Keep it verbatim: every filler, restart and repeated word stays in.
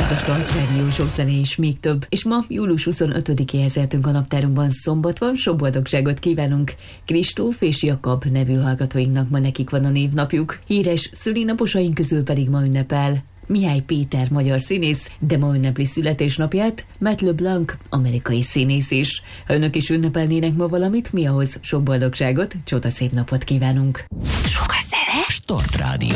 Ez a Start Radio, sok zene és még több. És ma július huszonötödikéhez értünk a naptárunkban, szombat van, sok boldogságot kívánunk Kristóf és Jakab nevű hallgatóinknak, ma nekik van a névnapjuk. Híres szülinaposaink közül pedig ma ünnepel Mihály Péter, magyar színész, de ma ünnepli születésnapját Matt LeBlanc, amerikai színész is. Ha önök is ünnepelnének ma valamit, mi ahhoz sok boldogságot, csodaszép napot kívánunk. Sok a zene? Start Radio.